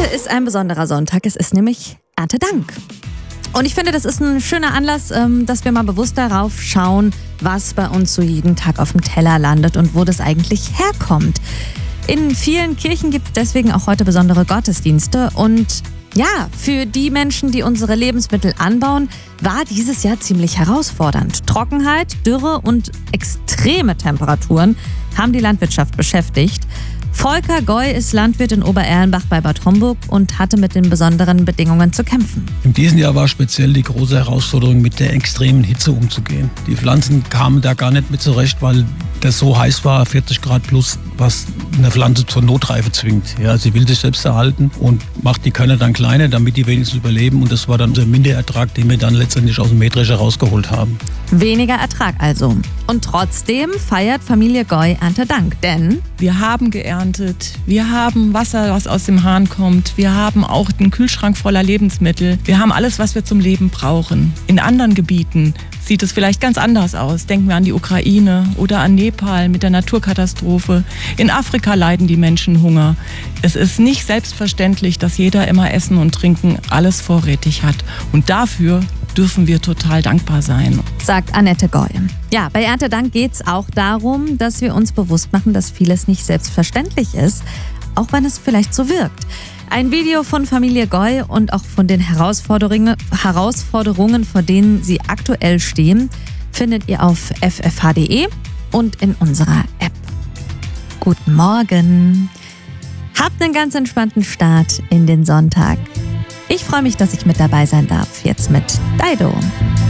ist ein besonderer Sonntag. Es ist nämlich Erntedank. Und ich finde, das ist ein schöner Anlass, dass wir mal bewusst darauf schauen, was bei uns so jeden Tag auf dem Teller landet und wo das eigentlich herkommt. In vielen Kirchen gibt es deswegen auch heute besondere Gottesdienste. Und ja, für die Menschen, die unsere Lebensmittel anbauen, war dieses Jahr ziemlich herausfordernd. Trockenheit, Dürre und extreme Temperaturen haben die Landwirtschaft beschäftigt. Volker Goy ist Landwirt in Obererlenbach bei Bad Homburg und hatte mit den besonderen Bedingungen zu kämpfen. In diesem Jahr war speziell die große Herausforderung, mit der extremen Hitze umzugehen. Die Pflanzen kamen da gar nicht mit zurecht, weil das so heiß war, 40 Grad plus, was eine Pflanze zur Notreife zwingt. Ja, sie will sich selbst erhalten und macht die Körner dann kleiner, damit die wenigstens überleben. Und das war dann unser Minderertrag, den wir dann letztendlich aus dem Mähdrescher rausgeholt haben. Weniger Ertrag also. Und trotzdem feiert Familie Goy Erntedank, denn wir haben geerntet, wir haben Wasser, was aus dem Hahn kommt, wir haben auch den Kühlschrank voller Lebensmittel, wir haben alles, was wir zum Leben brauchen. In anderen Gebieten sieht es vielleicht ganz anders aus. Denken wir an die Ukraine oder an Nepal mit der Naturkatastrophe. In Afrika leiden die Menschen Hunger. Es ist nicht selbstverständlich, dass jeder immer Essen und Trinken alles vorrätig hat. Und dafür dürfen wir total dankbar sein, sagt Annette Goy. Ja, bei Erntedank geht es auch darum, dass wir uns bewusst machen, dass vieles nicht selbstverständlich ist, auch wenn es vielleicht so wirkt. Ein Video von Familie Goy und auch von den Herausforderungen, vor denen sie aktuell stehen, findet ihr auf ffh.de und in unserer App. Guten Morgen. Habt einen ganz entspannten Start in den Sonntag. Ich freue mich, dass ich mit dabei sein darf. Jetzt mit Dido.